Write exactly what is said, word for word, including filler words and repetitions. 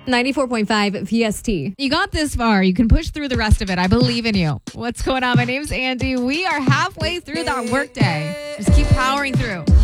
ninety-four point five V S T. You got this far. You can push through the rest of it. I believe in you. What's going on? My name's Andy. We are halfway through that workday. Just keep powering through.